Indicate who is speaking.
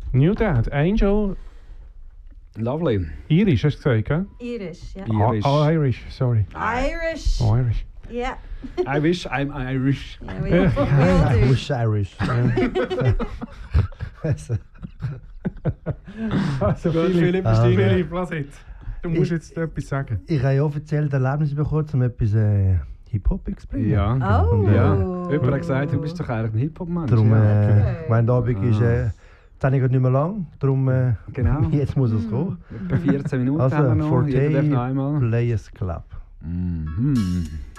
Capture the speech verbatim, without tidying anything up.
Speaker 1: New Dad, Angel.
Speaker 2: Lovely.
Speaker 1: Irish, hast du gesagt, gell?
Speaker 3: Irish, ja.
Speaker 2: Irish.
Speaker 1: Oh, Irish, sorry.
Speaker 3: Irish.
Speaker 1: Oh, Irish.
Speaker 3: Ja.
Speaker 2: I wish I'm Irish.
Speaker 3: Ja, will, will do.
Speaker 4: Wish Irish.
Speaker 1: Also,
Speaker 2: Gut,
Speaker 1: Philipp,
Speaker 2: Philipp,
Speaker 1: ah.
Speaker 2: Philipp,
Speaker 1: Philipp, lass jetzt. Du musst jetzt etwas sagen.
Speaker 4: Ich habe ja offiziell das Erlebnis bekommen, um etwas äh, Hip-Hop zu bringen.
Speaker 2: Ja.
Speaker 3: Oh.
Speaker 4: Und, äh,
Speaker 2: Ja. Jemand hat gesagt, du bist doch eigentlich ein Hip-Hop-Mensch.
Speaker 4: Darum,
Speaker 2: ja.
Speaker 4: äh,
Speaker 3: Okay.
Speaker 4: mein Abend ist äh, dann nicht mehr lang, darum äh,
Speaker 2: Genau.
Speaker 4: jetzt muss es kommen.
Speaker 2: Etwa vierzehn Minuten
Speaker 4: Also,
Speaker 2: haben wir noch. Jeder darf
Speaker 4: Forte
Speaker 2: noch einmal.
Speaker 4: Players Club.
Speaker 2: Mhm.